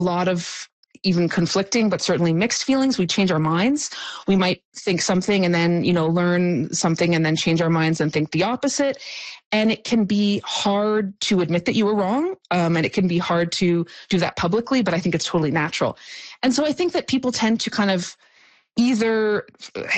lot of even conflicting, but certainly mixed feelings. We change our minds. We might think something and then, learn something and then change our minds and think the opposite. And it can be hard to admit that you were wrong. And it can be hard to do that publicly, but I think it's totally natural. And so I think that people tend to kind of either